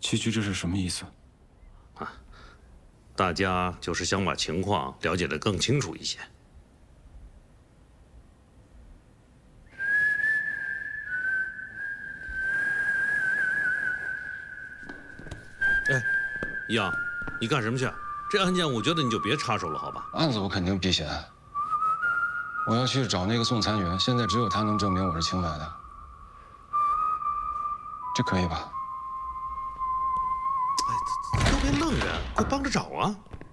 区区这是什么意思？ 大家就是想把情况了解得更清楚一些。哎，一阳，你干什么去？这案件我觉得你就别插手了，好吧？ 案子我肯定避嫌。我要去找那个送餐员，现在只有他能证明我是清白的，这可以吧？ 哎，都别愣着，快帮着找啊！